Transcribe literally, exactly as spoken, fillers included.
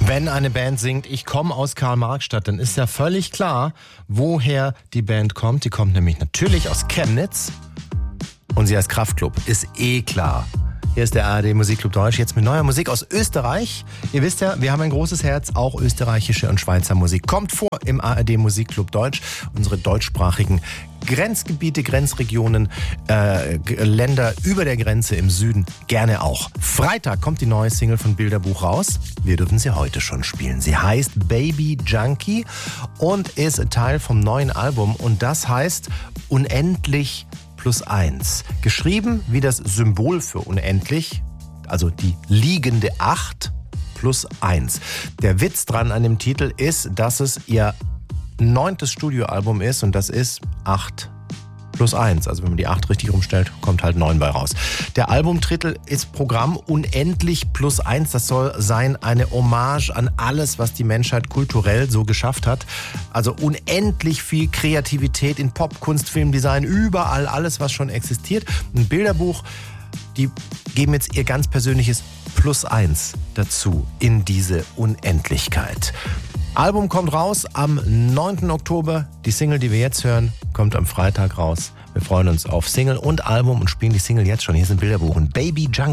Wenn eine Band singt, ich komme aus Karl-Marx-Stadt, dann ist ja völlig klar, woher die Band kommt. Die kommt nämlich natürlich aus Chemnitz und sie heißt Kraftklub. Ist eh klar. Hier ist der A R D Musikclub Deutsch, jetzt mit neuer Musik aus Österreich. Ihr wisst ja, wir haben ein großes Herz, auch österreichische und Schweizer Musik. Kommt vor im A R D Musikclub Deutsch, unsere deutschsprachigen Grenzgebiete, Grenzregionen, äh, Länder über der Grenze im Süden gerne auch. Freitag kommt die neue Single von Bilderbuch raus. Wir dürfen sie heute schon spielen. Sie heißt Baby Junkie und ist Teil vom neuen Album und das heißt Unendlich plus eins. Geschrieben wie das Symbol für unendlich, also die liegende acht plus eins. Der Witz dran an dem Titel ist, dass es ihr neuntes Studioalbum ist und das ist acht plus eins. Also wenn man die acht richtig rumstellt, kommt halt neun bei raus. Der Albumtitel ist Programm Unendlich plus eins. Das soll sein eine Hommage an alles, was die Menschheit kulturell so geschafft hat. Also unendlich viel Kreativität in Pop, Kunst, Film, Design, überall alles, was schon existiert. Ein Bilderbuch, die geben jetzt ihr ganz persönliches Plus eins dazu in diese Unendlichkeit. Album kommt raus am neunten Oktober. Die Single, die wir jetzt hören, kommt am Freitag raus. Wir freuen uns auf Single und Album und spielen die Single jetzt schon. Hier sind Bilderbuch und Baby Junkie.